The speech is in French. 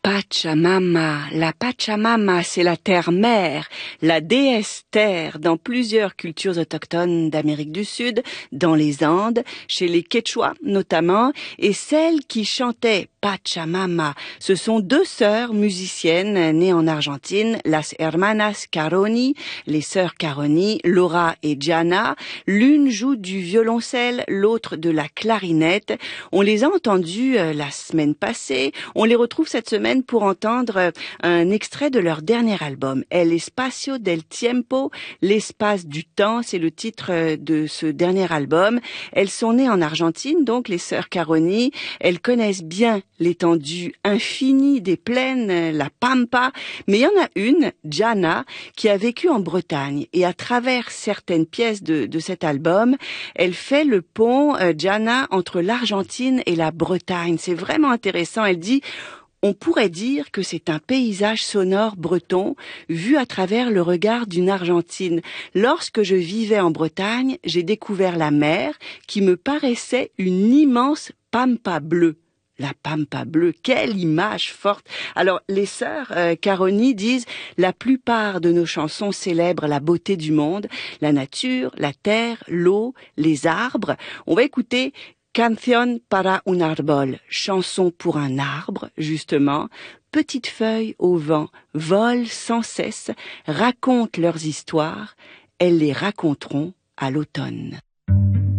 Pachamama. La Pachamama, c'est la terre-mère, la déesse terre dans plusieurs cultures autochtones d'Amérique du Sud, dans les Andes, chez les Quechua notamment, et celle qui chantait Pachamama. Ce sont deux sœurs musiciennes nées en Argentine, las hermanas Caroni, les sœurs Caroni, Laura et Gianna. L'une joue du violoncelle, l'autre de la clarinette. On les a entendues la semaine passée. On les retrouve cette semaine pour entendre un extrait de leur dernier album, El Espacio del Tiempo, l'espace du temps, c'est le titre de ce dernier album. Elles sont nées en Argentine, donc les sœurs Caroni. Elles connaissent bien l'étendue infinie des plaines, la Pampa, mais il y en a une, Gianna, qui a vécu en Bretagne, et à travers certaines pièces de cet album, elle fait le pont, Gianna, entre l'Argentine et la Bretagne. C'est vraiment intéressant. Elle dit: on pourrait dire que c'est un paysage sonore breton vu à travers le regard d'une Argentine. Lorsque je vivais en Bretagne, j'ai découvert la mer qui me paraissait une immense pampa bleue. La pampa bleue, quelle image forte! Alors, les sœurs Caroni disent: la plupart de nos chansons célèbrent la beauté du monde, la nature, la terre, l'eau, les arbres. On va écouter Canción para un árbol, chanson pour un arbre, justement. Petites feuilles au vent volent sans cesse, racontent leurs histoires. Elles les raconteront à l'automne.